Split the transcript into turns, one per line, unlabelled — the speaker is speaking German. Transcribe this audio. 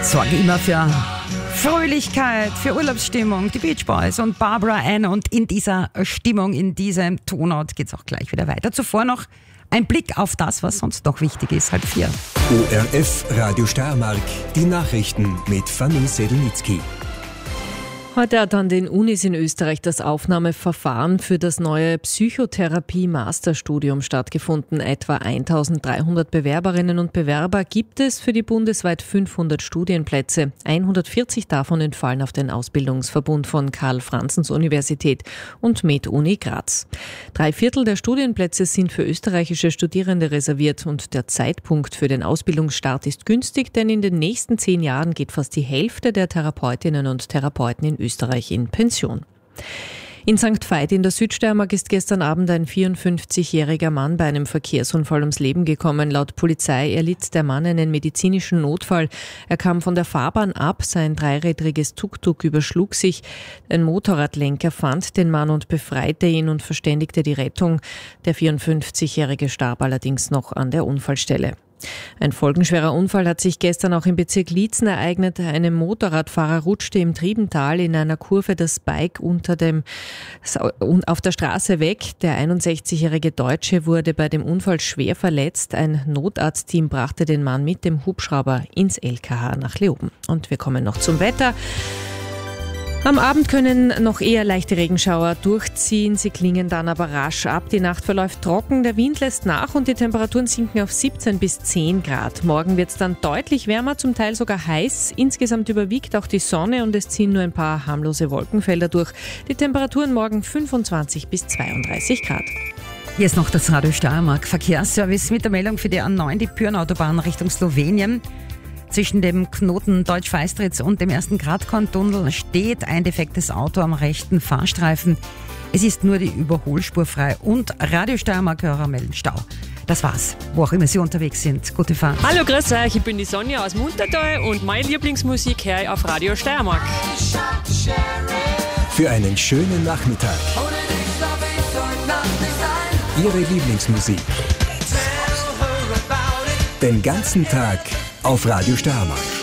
sorgen immer für Fröhlichkeit, für Urlaubsstimmung, die Beach Boys und Barbara Ann. Und in dieser Stimmung, in diesem Tonart geht es auch gleich wieder weiter. Zuvor noch ein Blick auf das, was sonst noch wichtig ist, 3:30.
ORF Radio Steiermark, die Nachrichten mit Fanny Sedelnitzky.
Heute hat an den Unis in Österreich das Aufnahmeverfahren für das neue Psychotherapie-Masterstudium stattgefunden. Etwa 1300 Bewerberinnen und Bewerber gibt es für die bundesweit 500 Studienplätze. 140 davon entfallen auf den Ausbildungsverbund von Karl-Franzens-Universität und MedUni Graz. 3/4 der Studienplätze sind für österreichische Studierende reserviert und der Zeitpunkt für den Ausbildungsstart ist günstig, denn in den nächsten 10 Jahren geht fast die Hälfte der Therapeutinnen und Therapeuten in Österreich in Pension. In St. Veit in der Südsteiermark ist gestern Abend ein 54-jähriger Mann bei einem Verkehrsunfall ums Leben gekommen. Laut Polizei erlitt der Mann einen medizinischen Notfall. Er kam von der Fahrbahn ab, sein dreirädriges Tuk-Tuk überschlug sich. Ein Motorradlenker fand den Mann und befreite ihn und verständigte die Rettung. Der 54-jährige starb allerdings noch an der Unfallstelle. Ein folgenschwerer Unfall hat sich gestern auch im Bezirk Liezen ereignet. Einem Motorradfahrer rutschte im Triebental in einer Kurve das Bike auf der Straße weg. Der 61-jährige Deutsche wurde bei dem Unfall schwer verletzt. Ein Notarztteam brachte den Mann mit dem Hubschrauber ins LKH nach Leoben. Und wir kommen noch zum Wetter. Am Abend können noch eher leichte Regenschauer durchziehen, sie klingen dann aber rasch ab. Die Nacht verläuft trocken, der Wind lässt nach und die Temperaturen sinken auf 17 bis 10 Grad. Morgen wird es dann deutlich wärmer, zum Teil sogar heiß. Insgesamt überwiegt auch die Sonne und es ziehen nur ein paar harmlose Wolkenfelder durch. Die Temperaturen morgen 25 bis 32 Grad.
Hier ist noch das Radio Steiermark Verkehrsservice mit der Meldung für die A9, die Pürnautobahn Richtung Slowenien. Zwischen dem Knoten Deutsch-Feistritz und dem 1. Gradkorn-Tunnel steht ein defektes Auto am rechten Fahrstreifen. Es ist nur die Überholspur frei und Radio Steiermark-Hörer melden Stau. Das war's, wo auch immer Sie unterwegs sind. Gute Fahrt.
Hallo, grüß euch, ich bin die Sonja aus Muntertal und meine Lieblingsmusik höre ich auf Radio Steiermark.
Für einen schönen Nachmittag. Ihre Lieblingsmusik. Den ganzen Tag auf Radio Steiermark.